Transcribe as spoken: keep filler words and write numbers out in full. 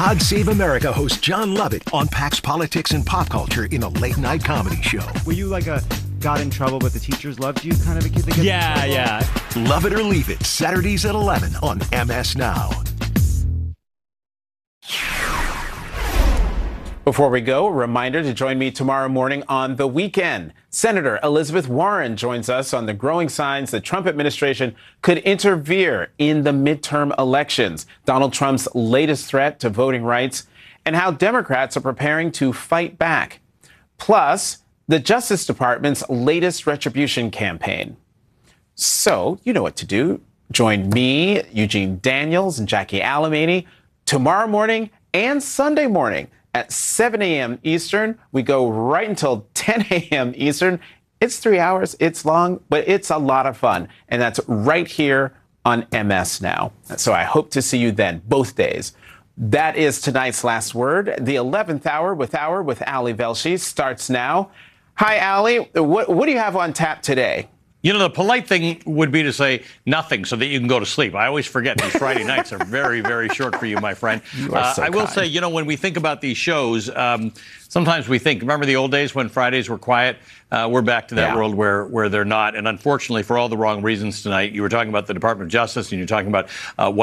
God Save America host John Lovett unpacks politics and pop culture in a late-night comedy show. Were you like a got in trouble but the teachers loved you kind of a kid that gets Yeah, yeah. Love It or Leave It, Saturdays at eleven on M S Now. Before we go, a reminder to join me tomorrow morning on The Weekend. Senator Elizabeth Warren joins us on the growing signs the Trump administration could interfere in the midterm elections, Donald Trump's latest threat to voting rights, and how Democrats are preparing to fight back. Plus, the Justice Department's latest retribution campaign. So, you know what to do. Join me, Eugene Daniels, and Jackie Alamany tomorrow morning and Sunday morning at seven a.m. Eastern. We go right until ten a.m. Eastern. It's three hours. It's long, but it's a lot of fun. And that's right here on M S Now. So I hope to see you then, both days. That is tonight's last word. The eleventh hour with Hour with Ali Velshi starts now. Hi, Ali. What, what do you have on tap today? You know, the polite thing would be to say nothing so that you can go to sleep. I always forget these Friday nights are very, very short for you, my friend. You are so uh, I will kind. say, you know, when we think about these shows, um, sometimes we think, remember the old days when Fridays were quiet? Uh, we're back to that Yeah. world where, where they're not. And unfortunately, for all the wrong reasons tonight, you were talking about the Department of Justice and you're talking about uh, what